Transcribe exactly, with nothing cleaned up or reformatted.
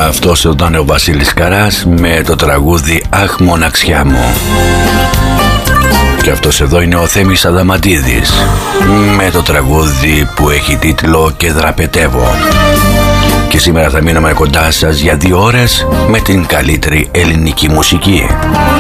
Αυτός ήταν ο Βασίλης Καράς με το τραγούδι «Αχ, μοναξιά μου». Και αυτός εδώ είναι ο Θέμης Αδαμαντίδης με το τραγούδι που έχει τίτλο «Και δραπετεύω». Και σήμερα θα μείνουμε κοντά σας για δύο ώρες με την καλύτερη ελληνική μουσική.